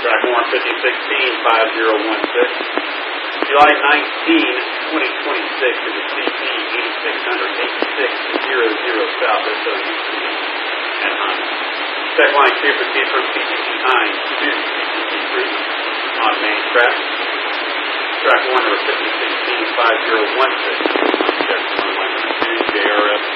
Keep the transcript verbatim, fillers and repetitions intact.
Track one, fifty sixteen, five zero one six. July nineteenth, twenty twenty-six is a C P eighty-six hundred, eighty-six hundred Southwest of U C Anaheim. Check line clear for from P T C Hines to P T C Group on main track. Track one, number fifty sixteen, five zero one six. Check one, line number two, J R F